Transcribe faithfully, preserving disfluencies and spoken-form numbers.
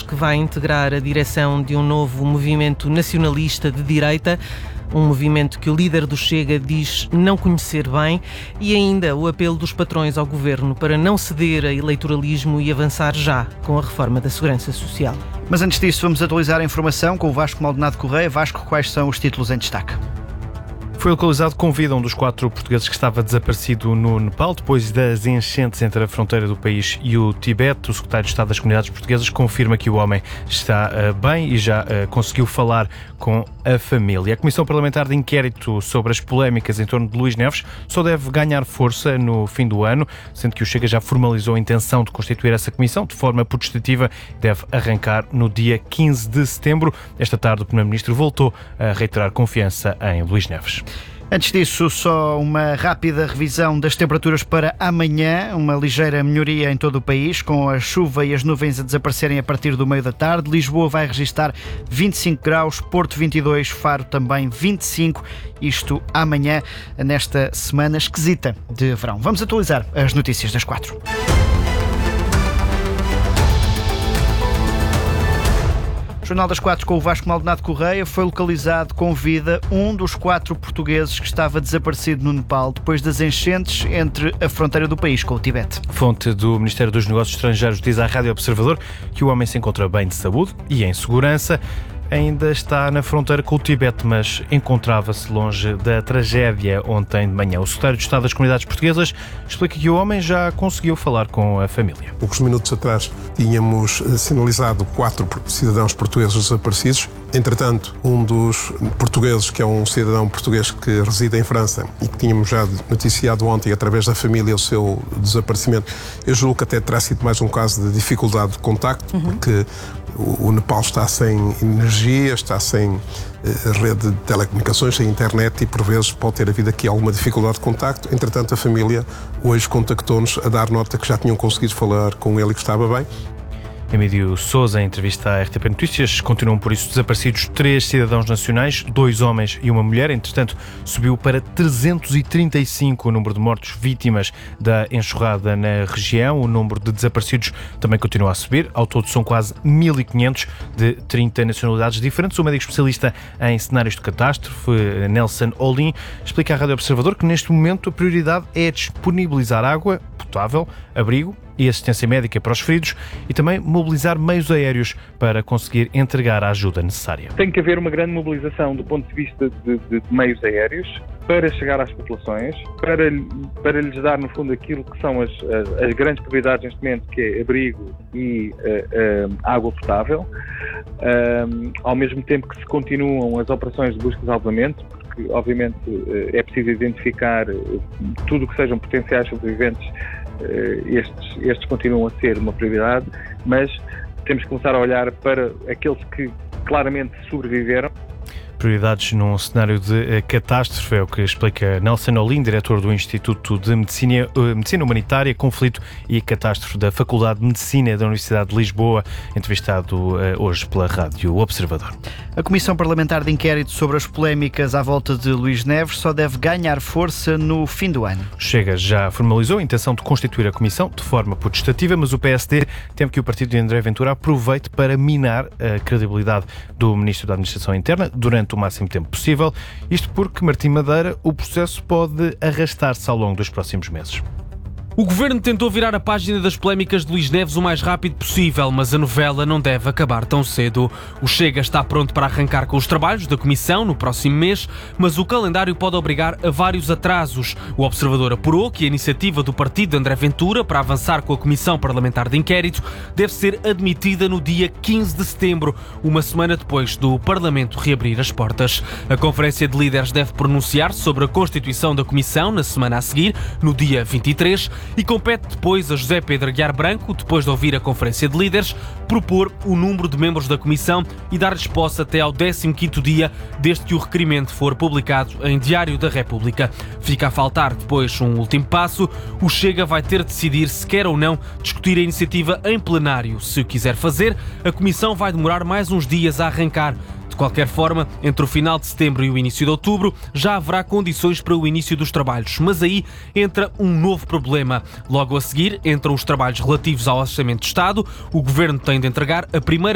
que vai integrar a direção de um novo movimento nacionalista de direita, um movimento que o líder do Chega diz não conhecer bem, e ainda o apelo dos patrões ao governo para não ceder a eleitoralismo e avançar já com a reforma da Segurança Social. Mas antes disso, vamos atualizar a informação com o Vasco Maldonado Correia. Vasco, quais são os títulos em destaque? Foi localizado com vida um dos quatro portugueses que estava desaparecido no Nepal, depois das enchentes entre a fronteira do país e o Tibete. O secretário de Estado das Comunidades Portuguesas confirma que o homem está uh, bem e já uh, conseguiu falar com a família. A Comissão Parlamentar de Inquérito sobre as polémicas em torno de Luís Neves só deve ganhar força no fim do ano, sendo que o Chega já formalizou a intenção de constituir essa comissão de forma potestativa e deve arrancar no dia quinze de setembro. Esta tarde o Primeiro-Ministro voltou a reiterar confiança em Luís Neves. Antes disso, só uma rápida revisão das temperaturas para amanhã. Uma ligeira melhoria em todo o país, com a chuva e as nuvens a desaparecerem a partir do meio da tarde. Lisboa vai registrar vinte e cinco graus, Porto vinte e dois, Faro também vinte e cinco. Isto amanhã, nesta semana esquisita de verão. Vamos atualizar as notícias das quatro. Jornal das Quatro com o Vasco Maldonado Correia. Foi localizado com vida um dos quatro portugueses que estava desaparecido no Nepal depois das enchentes entre a fronteira do país com o Tibete. Fonte do Ministério dos Negócios Estrangeiros diz à Rádio Observador que o homem se encontra bem de saúde e em segurança. Ainda está na fronteira com o Tibete, mas encontrava-se longe da tragédia ontem de manhã. O secretário de Estado das Comunidades Portuguesas explica que o homem já conseguiu falar com a família. Poucos minutos atrás tínhamos sinalizado quatro cidadãos portugueses desaparecidos. Entretanto, um dos portugueses, que é um cidadão português que reside em França e que tínhamos já noticiado ontem através da família o seu desaparecimento, eu julgo que até terá sido mais um caso de dificuldade de contacto, uhum. porque o Nepal está sem energia, está sem uh, rede de telecomunicações, sem internet e por vezes pode ter havido aqui alguma dificuldade de contacto. Entretanto, a família hoje contactou-nos a dar nota que já tinham conseguido falar com ele e que estava bem. Emílio Sousa, em entrevista à R T P Notícias, continuam por isso desaparecidos três cidadãos nacionais, dois homens e uma mulher. Entretanto, subiu para trezentos e trinta e cinco o número de mortos vítimas da enxurrada na região. O número de desaparecidos também continua a subir. Ao todo são quase mil e quinhentos de trinta nacionalidades diferentes. O médico especialista em cenários de catástrofe, Nelson Olin, explica à Rádio Observador que neste momento a prioridade é disponibilizar água potável, abrigo e assistência médica para os feridos e também mobilizar meios aéreos para conseguir entregar a ajuda necessária. Tem que haver uma grande mobilização do ponto de vista de, de, de meios aéreos para chegar às populações, para, para lhes dar, no fundo, aquilo que são as, as, as grandes prioridades neste momento, que é abrigo e uh, uh, água potável, uh, ao mesmo tempo que se continuam as operações de busca e salvamento, porque, obviamente, uh, é preciso identificar uh, tudo o que sejam potenciais sobreviventes. Estes, estes continuam a ser uma prioridade, mas temos que começar a olhar para aqueles que claramente sobreviveram. Prioridades num cenário de catástrofe, é o que explica Nelson Olin, diretor do Instituto de Medicina, Medicina Humanitária, Conflito e Catástrofe da Faculdade de Medicina da Universidade de Lisboa, entrevistado hoje pela Rádio Observador. A Comissão Parlamentar de Inquérito sobre as polémicas à volta de Luís Neves só deve ganhar força no fim do ano. Chega já formalizou a intenção de constituir a comissão de forma potestativa, mas o P S D teme que o partido de André Ventura aproveite para minar a credibilidade do Ministro da Administração Interna durante o máximo tempo possível. Isto porque, Martim Madeira, o processo pode arrastar-se ao longo dos próximos meses. O Governo tentou virar a página das polémicas de Luís Neves o mais rápido possível, mas a novela não deve acabar tão cedo. O Chega está pronto para arrancar com os trabalhos da Comissão no próximo mês, mas o calendário pode obrigar a vários atrasos. O Observador apurou que a iniciativa do partido de André Ventura para avançar com a Comissão Parlamentar de Inquérito deve ser admitida no dia quinze de setembro, uma semana depois do Parlamento reabrir as portas. A Conferência de Líderes deve pronunciar-se sobre a constituição da Comissão na semana a seguir, no dia vinte e três, e compete depois a José Pedro Aguiar Branco, depois de ouvir a Conferência de Líderes, propor o número de membros da Comissão e dar-lhes posse até ao décimo quinto dia, desde que o requerimento for publicado em Diário da República. Fica a faltar depois um último passo. O Chega vai ter de decidir se quer ou não discutir a iniciativa em plenário. Se o quiser fazer, a Comissão vai demorar mais uns dias a arrancar. De qualquer forma, entre o final de setembro e o início de outubro, já haverá condições para o início dos trabalhos. Mas aí entra um novo problema. Logo a seguir, entram os trabalhos relativos ao Orçamento de Estado. O Governo tem de entregar a primeira